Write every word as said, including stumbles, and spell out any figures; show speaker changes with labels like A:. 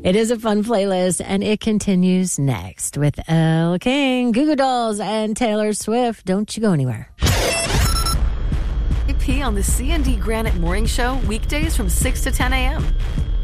A: It is a fun playlist, and it continues next with Elle King, Goo Goo Dolls, and Taylor Swift. Don't you go anywhere.
B: A P on the C and D Granite Morning Show, weekdays from six to ten a.m.